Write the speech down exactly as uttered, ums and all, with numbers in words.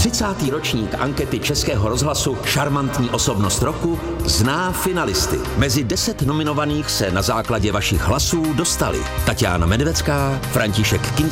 třicátý ročník ankety Českého rozhlasu Šarmantní osobnost roku zná finalisty. Mezi deset nominovaných se na základě vašich hlasů dostali Tatiana Medvecká, František Kinc